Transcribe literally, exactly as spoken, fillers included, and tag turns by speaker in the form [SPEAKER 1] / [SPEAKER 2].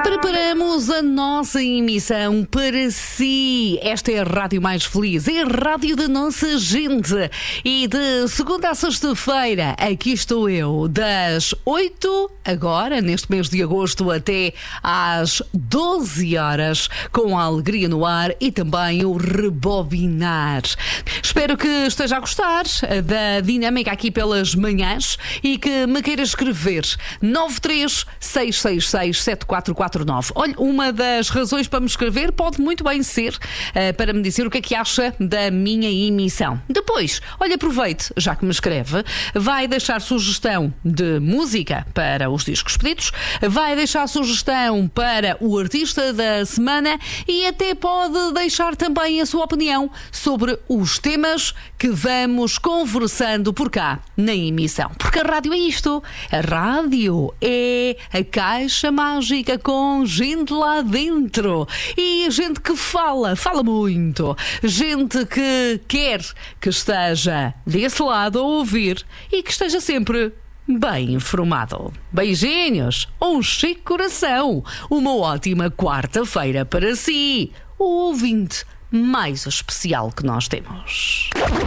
[SPEAKER 1] Preparamos a nossa emissão para si. Esta é a Rádio Mais Feliz, é a rádio da nossa gente. E de segunda a sexta-feira, aqui estou eu, das oito, agora, neste mês de agosto, até às doze horas, com a alegria no ar e também o rebobinar. Espero que esteja a gostar da dinâmica aqui pelas manhãs e que me queira escrever nove três seis seis seis sete quatro quatro nove. Olha, uma das razões para me escrever pode muito bem ser uh, para me dizer o que é que acha da minha emissão. Depois, olha, aproveite, já que me escreve, vai deixar sugestão de música para os discos pedidos, vai deixar sugestão para o artista da semana e até pode deixar também a sua opinião sobre os temas que vamos conversando por cá na emissão. Porque a rádio é isto. A rádio é a caixa mágica com gente lá dentro. E gente que fala, fala muito. Gente que quer que esteja desse lado a ouvir e que esteja sempre bem informado. Beijinhos, um chique coração. Uma ótima quarta-feira para si, o ouvinte mais especial que nós temos.